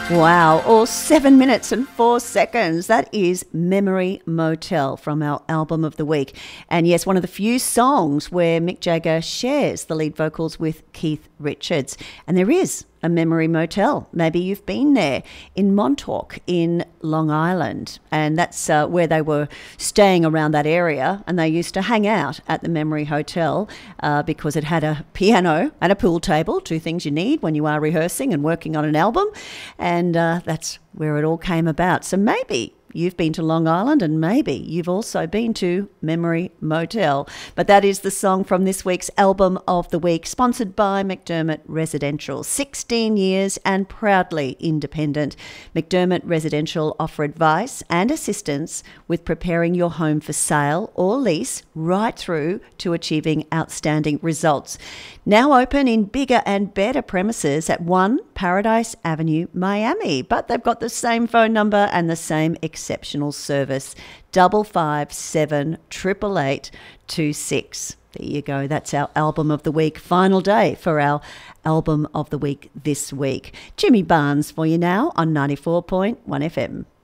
Wow, or 7 minutes and 4 seconds. That is Memory Motel from our album of the week. And yes, one of the few songs where Mick Jagger shares the lead vocals with Keith Richards. And there is a Memory Motel. Maybe you've been there in Montauk in Long Island. And that's where they were staying around that area. And they used to hang out at the Memory Hotel because it had a piano and a pool table, two things you need when you are rehearsing and working on an album. And that's where it all came about. So maybe you've been to Long Island and maybe you've also been to Memory Motel. But that is the song from this week's Album of the Week, sponsored by McDermott Residential. 16 years and proudly independent. McDermott Residential offer advice and assistance with preparing your home for sale or lease right through to achieving outstanding results. Now open in bigger and better premises at 1 Paradise Avenue, Miami. But they've got the same phone number and the same exceptional service. 557 888 26. There you go. That's our Album of the Week. Final day for our Album of the Week this week. Jimmy Barnes for you now on 94.1 FM.